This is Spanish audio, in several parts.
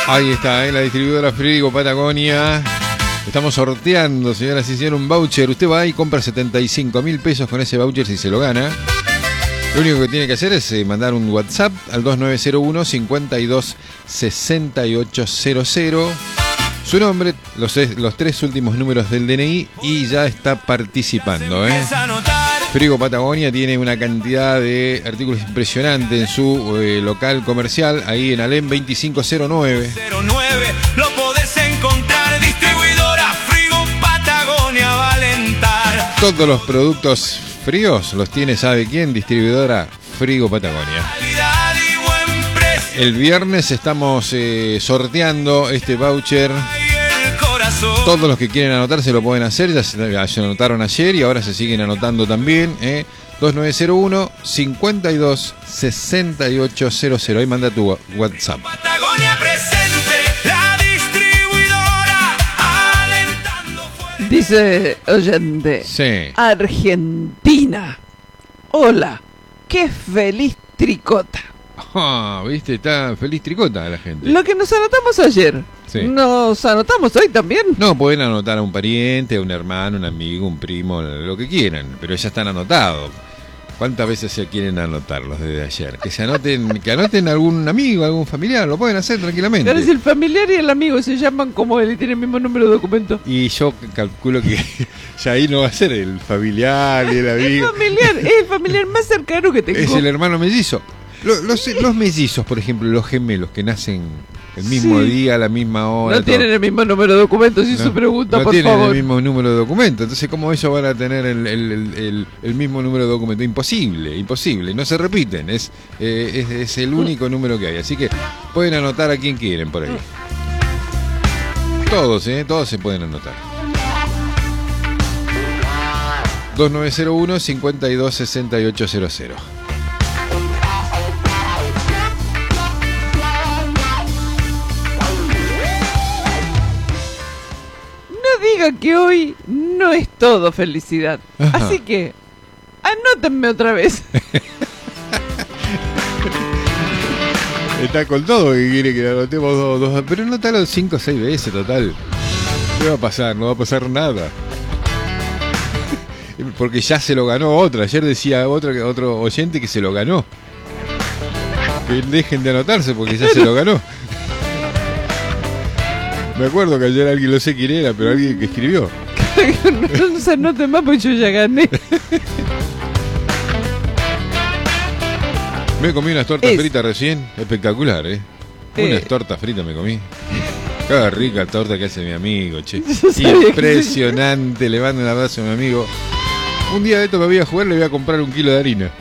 Ahí está, la distribuidora Frigo Patagonia. Estamos sorteando, señoras y señores, un voucher. Usted va y compra 75.000 pesos con ese voucher si se lo gana. Lo único que tiene que hacer es mandar un WhatsApp al 2901 52 6800. Su nombre, los 3 últimos números del DNI y ya está participando. Frigo Patagonia tiene una cantidad de artículos impresionante en su local comercial, ahí en Alem 2509. Lo podés encontrar, distribuidora Frigo Patagonia va a alentar. Todos los productos fríos los tiene, ¿sabe quién? Distribuidora Frigo Patagonia. El viernes estamos sorteando este voucher. Todos los que quieren anotarse lo pueden hacer, ya se anotaron ayer y ahora se siguen anotando también. 2901 52 6800. Ahí manda tu WhatsApp. Patagonia presente, la distribuidora alentando fuerte. Dice oyente. Sí. Argentina. Hola, qué feliz tricota. Ah, viste, está feliz tricota la gente. Lo que nos anotamos ayer, sí. ¿Nos anotamos hoy también? No, pueden anotar a un pariente, a un hermano, un amigo, un primo, lo que quieran, pero ya están anotados. ¿Cuántas veces se quieren anotar los desde ayer? Que anoten a algún amigo, a algún familiar, lo pueden hacer tranquilamente. Pero si el familiar y el amigo se llaman como él y tienen el mismo número de documento. Y yo calculo que ya ahí no va a ser el familiar y el amigo. Es el familiar más cercano que tengo. Es el hermano mellizo. Los mellizos, por ejemplo, los gemelos que nacen el mismo día, a la misma hora. No tienen el mismo número de documentos, si su pregunta, por favor. No tienen el mismo número de documento. Entonces, ¿cómo ellos van a tener el mismo número de documento? Imposible. No se repiten. Es el único número que hay. Así que pueden anotar a quien quieren por ahí. Todos se pueden anotar. 2901 52 6800. Diga que hoy no es todo felicidad. Ajá. Así que anótenme otra vez. Está con todo que quiere que lo anotemos dos, pero anótalo 5 o 6 veces, total. ¿Qué va a pasar? No va a pasar nada. Porque ya se lo ganó otra. Ayer decía otro oyente que se lo ganó. Que dejen de anotarse porque ya se lo ganó. Me acuerdo que ayer alguien, no sé quién era, pero alguien que escribió. No se anoten más porque yo ya gané. Me comí unas tortas fritas recién, espectacular, Unas tortas fritas me comí. Qué rica torta que hace mi amigo, che. Impresionante, le mando un abrazo a mi amigo. Un día de esto me voy a jugar, le voy a comprar 1 kilo de harina.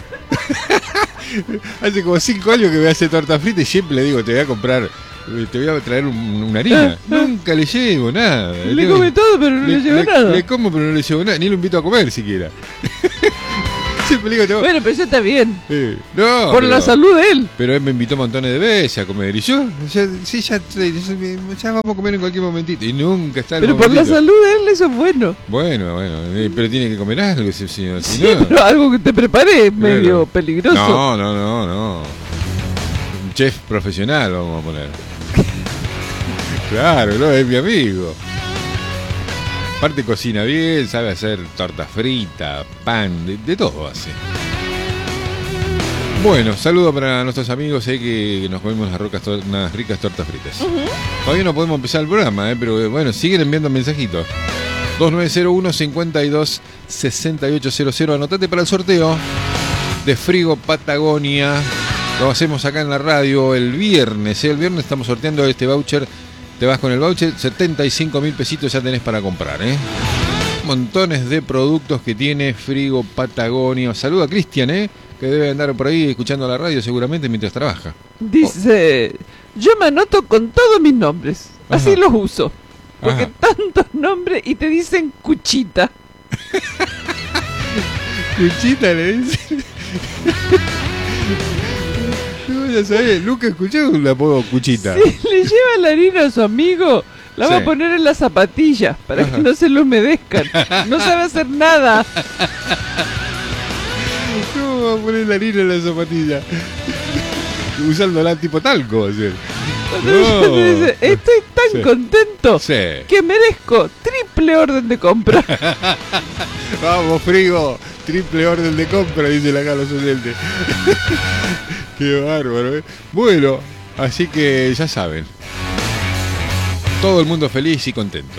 Hace como 5 años que me hace torta frita y siempre le digo, te voy a traer una harina. Nunca le llevo nada. Le come todo, pero no le llevo nada. Le como, pero no le llevo nada. Ni lo invito a comer siquiera. Siempre le digo, bueno, pero eso está bien. No, por la salud de él. Pero él me invitó montones de veces a comer. Y yo, ya vamos a comer en cualquier momentito. Y nunca está el Pero momentito. por la salud de él eso es bueno. Bueno, pero tiene que comer algo, si no. Pero algo que te prepare es medio peligroso. No. Un chef profesional vamos a poner. Claro, no, es mi amigo. Aparte cocina bien, sabe hacer torta frita, pan, de todo hace. Bueno, saludo para nuestros amigos que nos comemos unas ricas tortas fritas. Todavía no podemos empezar el programa, pero bueno, siguen enviando mensajitos. 2901 52 6800. Anotate para el sorteo de Frigo Patagonia. Lo hacemos acá en la radio el viernes. El viernes estamos sorteando este voucher. Te vas con el voucher, 75.000 pesitos ya tenés para comprar, Montones de productos que tiene Frigo Patagonia. Saluda a Cristian, que debe andar por ahí escuchando la radio seguramente mientras trabaja. Dice, yo me anoto con todos mis nombres. Así los uso. Porque tantos nombres y te dicen Cuchita. Cuchita le dicen. Ya sabés, nunca escuché un apodo Cuchita. Si le lleva la harina a su amigo, la va a poner en las zapatillas para que no se lo humedezcan. No sabe hacer nada. ¿Cómo va a poner la harina en la zapatilla? Usándola tipo talco, ¿sí? Cuando ella te dice, estoy tan Sí. contento Sí. que merezco triple orden de compra. Vamos, Frigo. Triple orden de compra, dice la Carlos oyente. Qué bárbaro, ¿eh? Bueno, así que ya saben. Todo el mundo feliz y contento.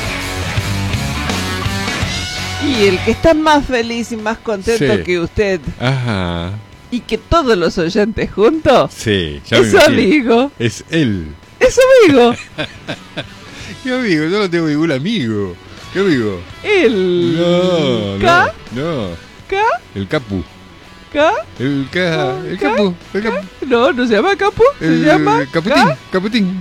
Y el que está más feliz y más contento Sí. que usted Ajá. y que todos los oyentes juntos Sí, ya me es su imagino. amigo. Es él. Es su amigo. ¿Qué amigo? Yo no tengo ningún amigo. ¿Qué amigo? El No, K, no. K, El Capu. K. El ¿Qué? Capu. El Capu. No se llama Capu, se El llama Caputín. Caputín.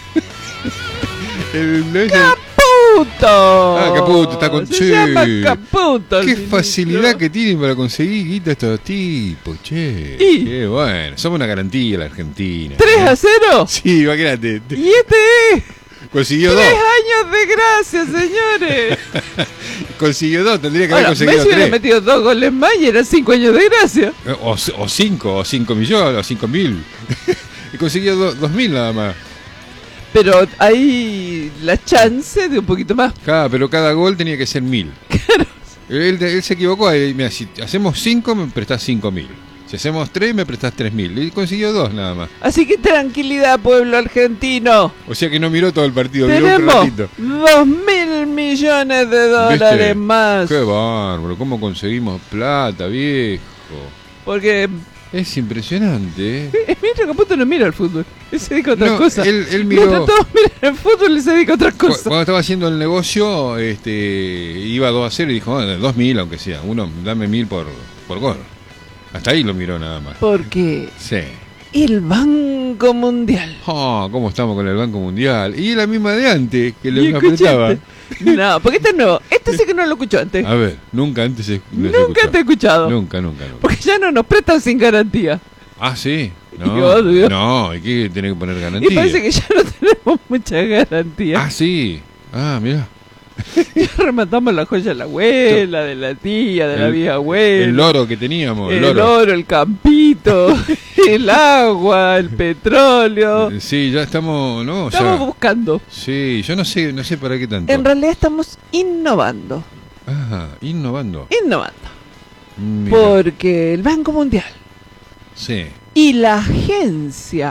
No es el- Caputo. Caputo, está con... Se Che, llama Caputo. Qué sí, facilidad no. que tienen para conseguir guita estos tipos, che. Y- Qué bueno. Somos una garantía la Argentina. 3-0. Sí, imagínate. Y este es Consiguió 3 dos. años de gracia, señores. Consiguió dos. Tendría que haber Ahora, conseguido Messi hubiera 3. metido 2 goles más y eran 5 años de gracia. O 5, o 5 millones, o 5.000. Y consiguió 2.000 nada más. Pero hay la chance de un poquito más. Pero cada gol tenía que ser 1.000. Él se equivocó. Mira, si hacemos 5, me prestás 5.000. Si hacemos 3, me prestás 3.000. Y consiguió 2 nada más. Así que tranquilidad, pueblo argentino. O sea que no miró todo el partido, miró un Tenemos ratito. 2.000 millones de dólares ¿Viste? más. Qué bárbaro, cómo conseguimos plata, viejo. Porque Es impresionante, ¿eh? mira, Caputo no mira el fútbol. Él se dedica a otras No, cosas. él miró- Mientras todos miran el fútbol, él se dedica a otras cosas. Cuando estaba haciendo el negocio, iba 2-0 y dijo, 2.000 aunque sea. Uno, dame 1.000 por gol. Hasta ahí lo miró nada más. Porque Sí. el Banco Mundial. ¿Cómo estamos con el Banco Mundial? Y la misma de antes, que ¿Y le apretaba. escuchaste? No, porque este no. Este sí que no lo escuchó antes. A ver, nunca antes se Nunca te he escuchado. Nunca. Porque ya no nos prestan sin garantía. Ah, sí. Y obvio. No, hay que tener que poner garantía. Y parece que ya no tenemos mucha garantía. Ah, sí. Ah, mira. Ya rematamos la joya de la abuela, de la tía, de la vieja abuela. El loro que teníamos. El oro, el campito, el agua, el petróleo. Sí, ya estamos, ¿no? Estamos Ya. buscando. Sí, yo no sé para qué tanto. En realidad estamos innovando. Innovando. Mira. Porque el Banco Mundial Sí. y la Agencia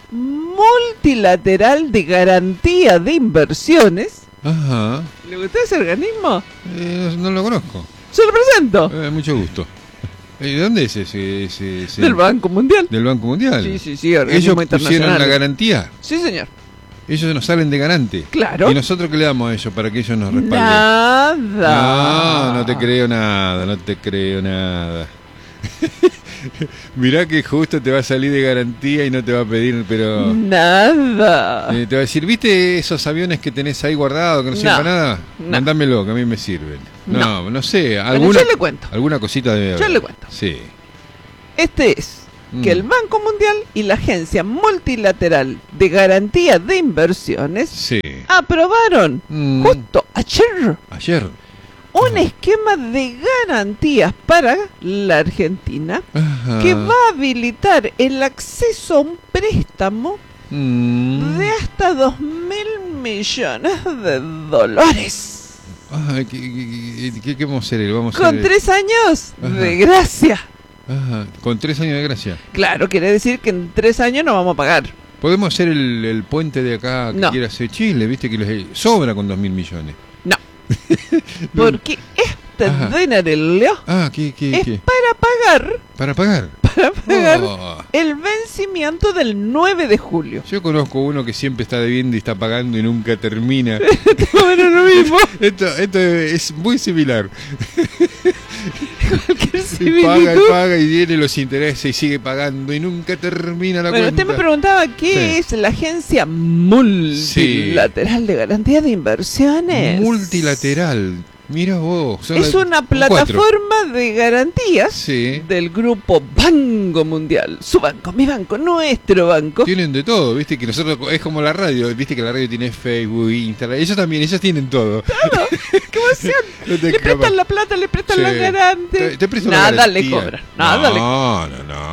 Multilateral de Garantía de Inversiones. Ajá. ¿Le gusta ese organismo? No lo conozco. Se lo presento. Mucho gusto. ¿De dónde es ese? Del Banco Mundial. ¿Del Banco Mundial? Sí, Ellos organismo pusieron internacional. la garantía. Sí, señor. Ellos nos salen de garante. Claro. ¿Y nosotros qué le damos a ellos para que ellos nos respalden? Nada. No te creo nada. Mirá que justo te va a salir de garantía y no te va a pedir, pero... Nada. te va a decir, ¿viste esos aviones que tenés ahí guardados que no sirven No. para nada? No. Mándamelo, que a mí me sirven. No sé. Bueno, ¿Alguna, yo le cuento. alguna cosita debe haber. Yo le cuento. Sí. Este es que el Banco Mundial y la Agencia Multilateral de Garantía de Inversiones Sí. aprobaron justo Ayer. un esquema de garantías para la Argentina Ajá. que va a habilitar el acceso a un préstamo de hasta 2.000 millones de dólares. ¿Qué vamos a hacer? Vamos a Con hacer 3 años Ajá. de gracia. con 3 años de gracia. Claro, quiere decir que en 3 años no vamos a pagar. Podemos hacer el puente de acá que No. quiera hacer Chile, viste que les sobra con 2.000 millones. No. Porque este Ajá. dinerillo ¿Qué? es para pagar Para pagar. Oh. el vencimiento del 9 de julio. Yo conozco uno que siempre está debiendo y está pagando y nunca termina. Bueno, lo mismo. Esto es muy similar. Cualquier Y paga y similitud. paga y viene los intereses y sigue pagando y nunca termina la Bueno, cuenta. usted me preguntaba qué es la Agencia Multilateral de Garantía de Inversiones. Multilateral. Mira vos. Es una plataforma de garantías Sí. del grupo Banco Mundial. Su banco, mi banco, nuestro banco. Tienen de todo, viste que nosotros es como la radio, viste que la radio tiene Facebook, Instagram, ellos también, ellos tienen todo. ¡Qué emoción! No te Le prestan escapas. la plata, le prestan Sí. la garante. Te presto la Nada le garantía. cobran. Nada le cobran. No.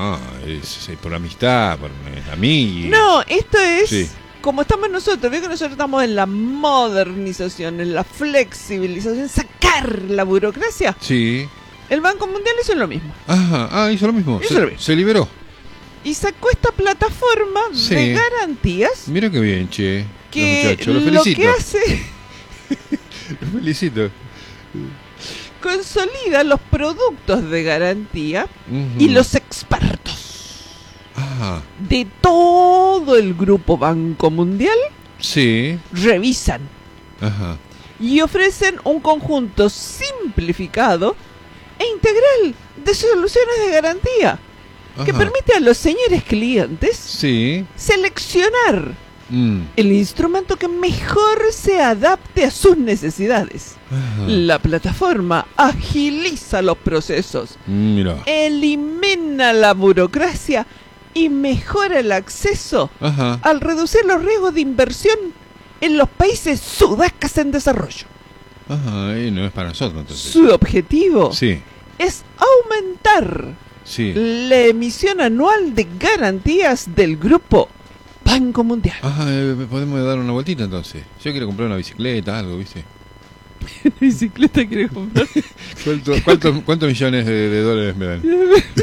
es por amistad, por amigos. No, esto es Sí. como estamos nosotros. Veo que nosotros estamos en la modernización, en la flexibilización, sacar la burocracia. Sí. El Banco Mundial hizo lo mismo. Ajá, hizo lo mismo. Hizo lo mismo. Se liberó. Y sacó esta plataforma Sí. de garantías Mira qué bien, che. que Los muchachos, los lo felicito. que hace Los felicito. consolida los productos de garantía Ujú. y los expertos Ajá. de todo el grupo Banco Mundial Sí. revisan Ajá. y ofrecen un conjunto simplificado e integral de soluciones de garantía que Ajá. permite a los señores clientes Sí. seleccionar Mm. el instrumento que mejor se adapte a sus necesidades. Ajá. La plataforma agiliza los procesos, Mira. elimina la burocracia y mejora el acceso Ajá. al reducir los riesgos de inversión en los países sudacas en desarrollo. Ajá. Y no es para nosotros entonces. Su objetivo Sí. es aumentar Sí. la emisión anual de garantías del grupo Banco Mundial. Ajá. Podemos dar una vueltita entonces. Yo quiero comprar una bicicleta, algo, ¿viste? ¿Bicicleta quiere comprar? ¿Cuántos millones de dólares me dan?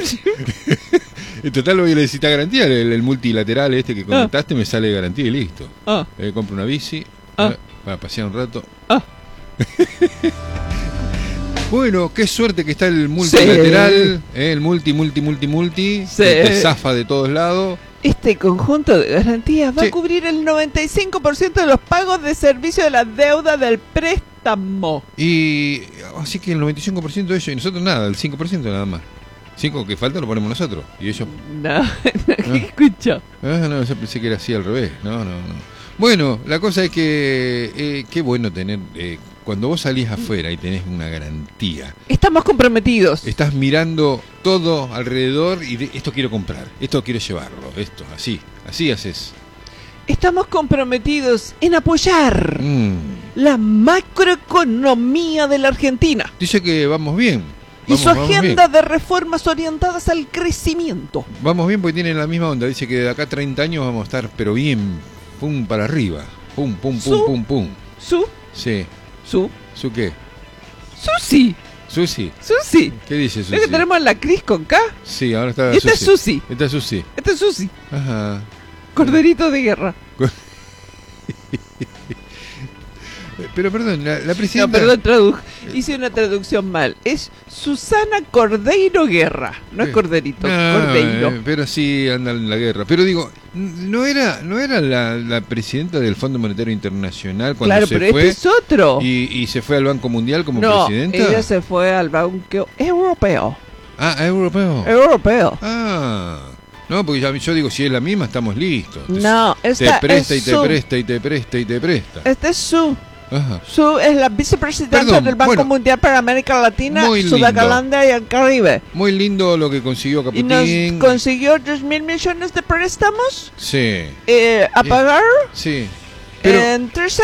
En total voy a necesitar garantía. El multilateral este que comentaste me sale garantía y listo. Ah, Compro una bici para pasear un rato. ah. Bueno, qué suerte que está el multilateral, el multi, Sí. que te zafa de todos lados. Este conjunto de garantías va Sí. a cubrir el 95% de los pagos de servicio de la deuda del préstamo. Y así que el 95% de ellos, y nosotros nada, el 5% nada más. 5 que falta lo ponemos nosotros. Y ellos, No, ¿qué escucho? no, yo pensé que era así al revés. No. Bueno, la cosa es que qué bueno tener, cuando vos salís afuera y tenés una garantía, Estamos comprometidos. estás mirando todo alrededor y esto quiero comprar, esto quiero llevarlo, esto, así haces. Estamos comprometidos en apoyar Mm. la macroeconomía de la Argentina Dice que vamos bien. y su Vamos agenda bien. de reformas orientadas al crecimiento. Vamos bien porque tienen la misma onda. Dice que de acá a 30 años vamos a estar, pero bien, pum para arriba. Pum. Su, Sí. su, ¿Su qué? Susi, Susi. ¿Qué dice Susi? ¿Ves que tenemos la Cris con K? Sí, ahora está Esta es Susi. Esta es Susi. Este es Susi, Ajá. corderito de guerra. Pero perdón, la No, presidenta... perdón, hice una traducción mal. Es Susana Cordeiro Guerra, no es Corderito, Cordeiro. Pero sí anda en la guerra. Pero digo, ¿no era la presidenta del Fondo Monetario Internacional cuando Claro, se pero fue este es otro. y se fue al Banco Mundial como No, presidenta? ella se fue al Banco Europeo. Ah, europeo. Europeo. Ah, no, porque yo digo, si es la misma, estamos listos. No, te esta presta es y te su. presta y te presta y te presta. Este es su. Ajá. Su es la vicepresidenta Perdón, del Banco bueno, Mundial para América Latina, muy lindo. Sudacalandia y el Caribe. Muy lindo lo que consiguió Y nos Caputín. consiguió 3.000 millones de préstamos Sí, a pagar sí. Pero en 3